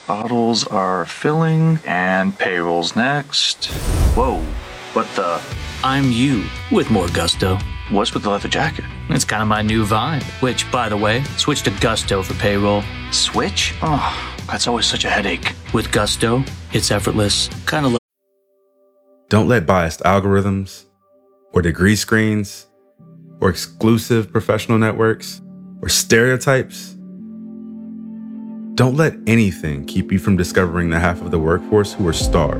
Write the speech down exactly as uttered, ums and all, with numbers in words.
Bottles are filling, and payroll's next. Whoa, what the? I'm you with more gusto. What's with the leather jacket? It's kind of my new vibe, which, by the way, switch to Gusto for payroll. Switch? Oh, that's always such a headache. With Gusto, it's effortless, kind of. Don't let biased algorithms, or degree screens, or exclusive professional networks, or stereotypes. Don't let anything keep you from discovering the half of the workforce who are stars.